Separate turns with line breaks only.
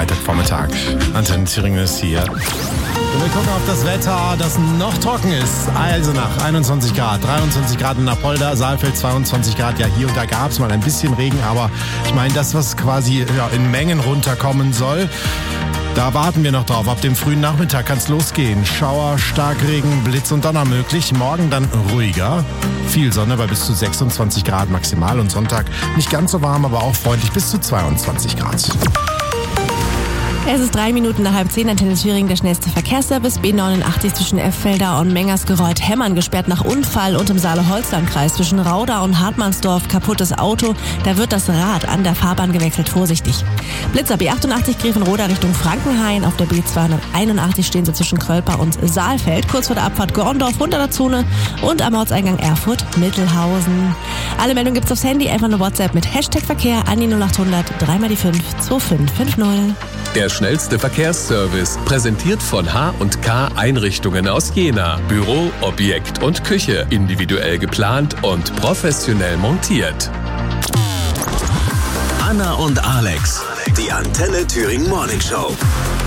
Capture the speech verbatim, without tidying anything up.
Freitagvormittag. Antenne Thüringen ist hier. Und wir gucken auf das Wetter, das noch trocken ist. Also nach einundzwanzig Grad, dreiundzwanzig Grad in Apolda, Saalfeld zweiundzwanzig Grad. Ja, hier und da gab es mal ein bisschen Regen, aber ich meine, das, was quasi ja, in Mengen runterkommen soll, da warten wir noch drauf. Ab dem frühen Nachmittag kann es losgehen. Schauer, Starkregen, Blitz und Donner möglich. Morgen dann ruhiger. Viel Sonne bei bis zu sechsundzwanzig Grad maximal. Und Sonntag nicht ganz so warm, aber auch freundlich bis zu zweiundzwanzig Grad.
Es ist drei Minuten nach halb zehn, Antenne Thüringen, der schnellste Verkehrsservice. B neunundachtzig zwischen Effelder und Mengersgereuth-Hemmern gesperrt nach Unfall und im Saale-Holzland-Kreis zwischen Rauda und Hartmannsdorf kaputtes Auto. Da wird das Rad an der Fahrbahn gewechselt, vorsichtig. Blitzer B achtundachtzig Grevenroda Richtung Frankenhain. Auf der B zweihunderteinundachtzig stehen sie zwischen Krölper und Saalfeld. Kurz vor der Abfahrt Gorndorf unter der Zone und am Ortseingang Erfurt-Mittelhausen. Alle Meldungen gibt's aufs Handy, einfach eine WhatsApp mit Hashtag Verkehr an die null achthundert drei mal die fünf zwei fünf fünf null.
Der schnellste Verkehrsservice, präsentiert von H und K Einrichtungen aus Jena. Büro, Objekt und Küche, individuell geplant und professionell montiert.
Anna und Alex, die Antenne Thüringen Morning Show.